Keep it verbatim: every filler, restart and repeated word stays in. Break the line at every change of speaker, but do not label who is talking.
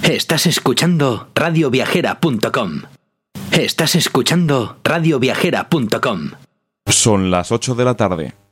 Estás escuchando radio viajera punto com. Estás escuchando radio viajera punto com.
Son las ocho de la tarde.